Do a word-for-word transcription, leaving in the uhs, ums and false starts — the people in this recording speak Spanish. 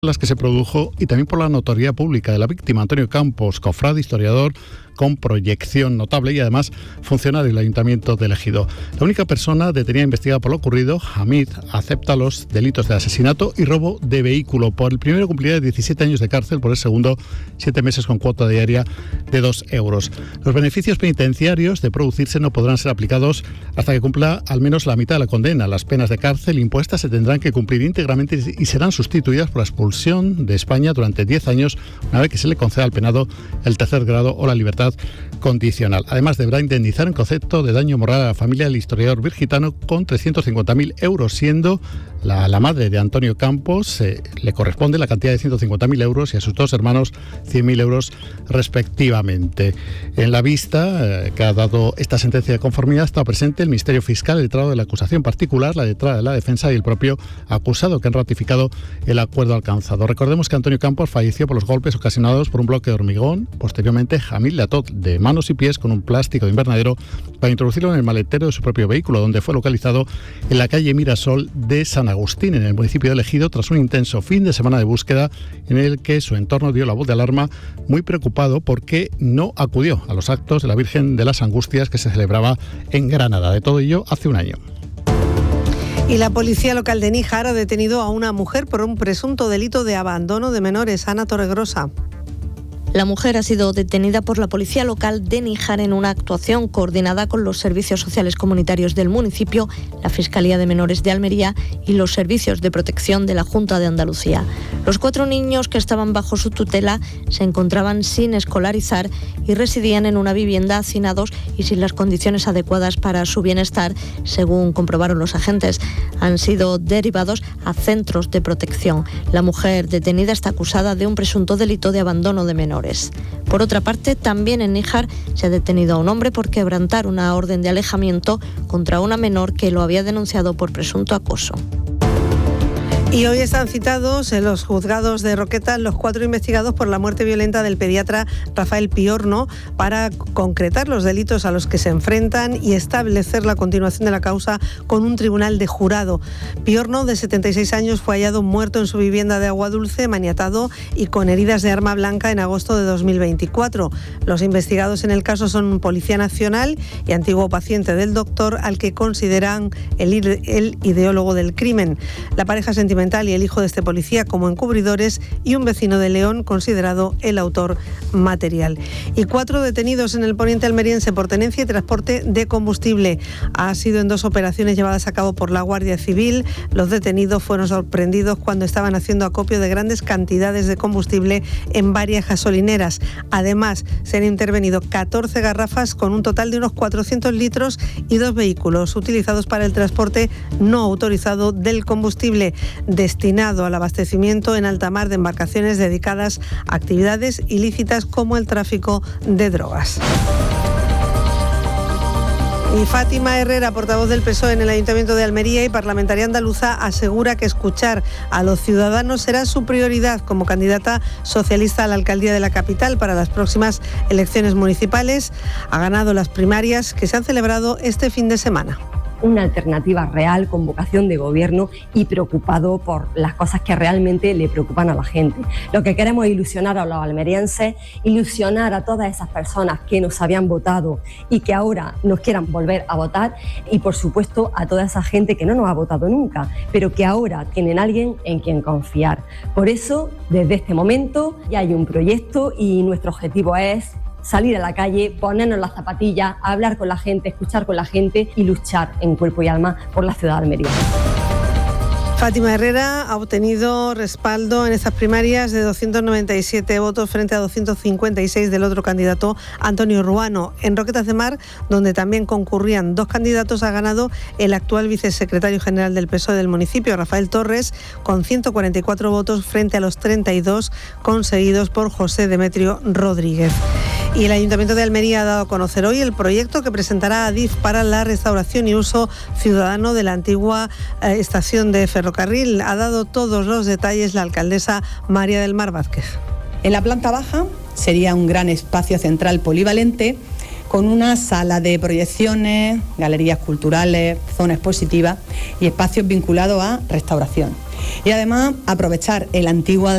las que se produjo y también por la notoriedad pública de la víctima, Antonio Campos, cofrade, historiador con proyección notable y además funcionario del Ayuntamiento de Ejido. La única persona detenida e investigada por lo ocurrido, Hamid, acepta los delitos de asesinato y robo de vehículo. Por el primero cumplirá diecisiete años de cárcel, por el segundo siete meses con cuota diaria de dos euros. Los beneficios penitenciarios de producirse no podrán ser aplicados hasta que cumpla al menos la mitad de la condena. Las penas de cárcel impuestas se tendrán que cumplir íntegramente y serán sustituidas por la expulsión de España durante diez años, una vez que se le conceda al penado el tercer grado o la libertad condicional. Además, deberá indemnizar en concepto de daño moral a la familia del historiador virgitano con trescientos cincuenta mil euros, siendo la, la madre de Antonio Campos eh, le corresponde la cantidad de ciento cincuenta mil euros y a sus dos hermanos cien mil euros respectivamente. En la vista eh, que ha dado esta sentencia de conformidad está presente el Ministerio Fiscal, el letrado de la acusación particular, la letrada de la defensa y el propio acusado, que han ratificado el acuerdo alcanzado. Recordemos que Antonio Campos falleció por los golpes ocasionados por un bloque de hormigón. Posteriormente, Hamid le ató de manos y pies con un plástico de invernadero para introducirlo en el maletero de su propio vehículo, donde fue localizado en la calle Mirasol de San Agustín, en el municipio de Ejido, tras un intenso fin de semana de búsqueda en el que su entorno dio la voz de alarma, muy preocupado porque no acudió a los actos de la Virgen de las Angustias que se celebraba en Granada. De todo ello hace un año. Y la policía local de Níjar ha detenido a una mujer por un presunto delito de abandono de menores. Ana Torregrosa. La mujer ha sido detenida por la policía local de Níjar en una actuación coordinada con los servicios sociales comunitarios del municipio, la Fiscalía de Menores de Almería y los servicios de protección de la Junta de Andalucía. Los cuatro niños que estaban bajo su tutela se encontraban sin escolarizar y residían en una vivienda hacinados y sin las condiciones adecuadas para su bienestar, según comprobaron los agentes. Han sido derivados a centros de protección. La mujer detenida está acusada de un presunto delito de abandono de menores. Por otra parte, también en Níjar se ha detenido a un hombre por quebrantar una orden de alejamiento contra una menor que lo había denunciado por presunto acoso. Y hoy están citados en los juzgados de Roquetas los cuatro investigados por la muerte violenta del pediatra Rafael Piorno para concretar los delitos a los que se enfrentan y establecer la continuación de la causa con un tribunal de jurado. Piorno, de setenta y seis años, fue hallado muerto en su vivienda de Aguadulce, maniatado y con heridas de arma blanca en agosto de dos mil veinticuatro. Los investigados en el caso son un policía nacional y antiguo paciente del doctor, al que consideran el, el ideólogo del crimen. La pareja sentimental y el hijo de este policía como encubridores y un vecino de León considerado el autor material. Y cuatro detenidos en el poniente almeriense por tenencia y transporte de combustible. Ha sido en dos operaciones llevadas a cabo por la Guardia Civil. Los detenidos fueron sorprendidos cuando estaban haciendo acopio de grandes cantidades de combustible en varias gasolineras. Además, se han intervenido catorce garrafas con un total de unos cuatrocientos litros y dos vehículos utilizados para el transporte no autorizado del combustible, destinado al abastecimiento en alta mar de embarcaciones dedicadas a actividades ilícitas como el tráfico de drogas. Y Fátima Herrera, portavoz del P S O E en el Ayuntamiento de Almería y parlamentaria andaluza, asegura que escuchar a los ciudadanos será su prioridad como candidata socialista a la alcaldía de la capital para las próximas elecciones municipales. Ha ganado las primarias que se han celebrado este fin de semana. Una alternativa real con vocación de gobierno y preocupado por las cosas que realmente le preocupan a la gente. Lo que queremos es ilusionar a los almerienses, ilusionar a todas esas personas que nos habían votado y que ahora nos quieran volver a votar, y por supuesto a toda esa gente que no nos ha votado nunca, pero que ahora tienen alguien en quien confiar. Por eso, desde este momento ya hay un proyecto y nuestro objetivo es salir a la calle, ponernos las zapatillas, hablar con la gente, escuchar con la gente y luchar en cuerpo y alma por la ciudad de Almería. Fátima Herrera ha obtenido respaldo en estas primarias de doscientos noventa y siete votos frente a doscientos cincuenta y seis del otro candidato, Antonio Ruano. En Roquetas de Mar, donde también concurrían dos candidatos, ha ganado el actual vicesecretario general del P S O E del municipio, Rafael Torres, con ciento cuarenta y cuatro votos frente a los treinta y dos conseguidos por José Demetrio Rodríguez. Y el Ayuntamiento de Almería ha dado a conocer hoy el proyecto que presentará Adif para la restauración y uso ciudadano de la antigua eh, estación de ferrocarril. Ha dado todos los detalles la alcaldesa María del Mar Vázquez. En la planta baja sería un gran espacio central polivalente con una sala de proyecciones, galerías culturales, zona expositiva y espacios vinculados a restauración. Y además aprovechar el antiguo